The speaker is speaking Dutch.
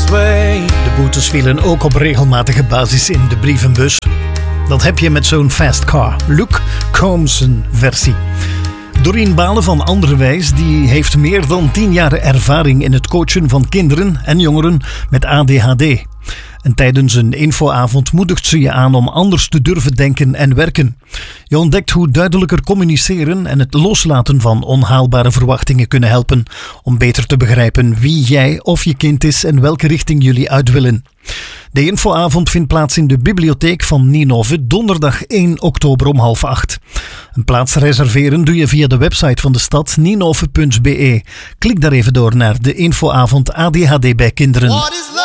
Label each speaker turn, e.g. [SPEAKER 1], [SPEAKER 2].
[SPEAKER 1] De boetes vielen ook op regelmatige basis in de brievenbus. Dat heb je met zo'n fast car. Luke Combs' versie. Doreen Balen van Anderwijs die heeft meer dan 10 jaar ervaring in het coachen van kinderen en jongeren met ADHD. En tijdens een infoavond moedigt ze je aan om anders te durven denken en werken. Je ontdekt hoe duidelijker communiceren en het loslaten van onhaalbare verwachtingen kunnen helpen om beter te begrijpen wie jij of je kind is en welke richting jullie uit willen. De infoavond vindt plaats in de bibliotheek van Ninove donderdag 1 oktober om 7:30. Een plaats reserveren doe je via de website van de stad ninove.be. Klik daar even door naar de infoavond ADHD bij kinderen.